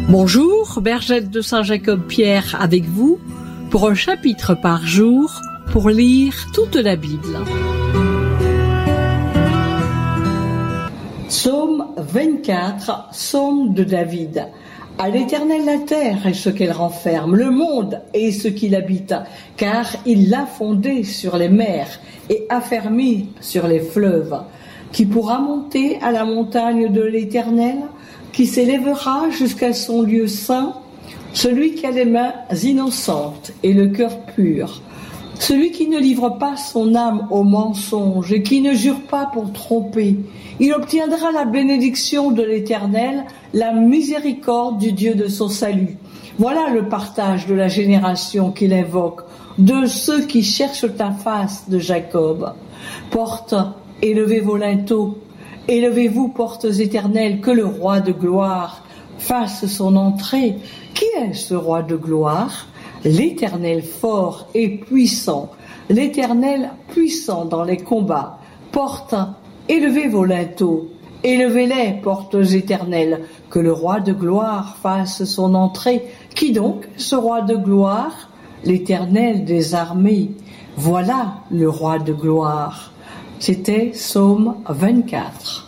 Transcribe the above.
Bonjour, Bergette de Saint-Jacob-Pierre avec vous pour un chapitre par jour pour lire toute la Bible. Psaume 24, psaume de David. À l'Éternel la terre et ce qu'elle renferme, le monde et ce qu'il habite, car il l'a fondé sur les mers et affermi sur les fleuves. Qui pourra monter à la montagne de l'Éternel, qui s'élèvera jusqu'à son lieu saint, celui qui a les mains innocentes et le cœur pur, celui qui ne livre pas son âme au mensonge et qui ne jure pas pour tromper. Il obtiendra la bénédiction de l'Éternel, la miséricorde du Dieu de son salut. Voilà le partage de la génération qu'il invoque, de ceux qui cherchent ta face de Jacob. Porte, élevez vos linteaux, élevez-vous portes éternelles, que le roi de gloire fasse son entrée. Qui est ce roi de gloire ? L'Éternel fort et puissant, l'Éternel puissant dans les combats. Porte, élevez vos linteaux, élevez-les, portes éternelles, que le roi de gloire fasse son entrée. Qui donc, ce roi de gloire ? L'Éternel des armées. Voilà le roi de gloire. C'était Psaume 24.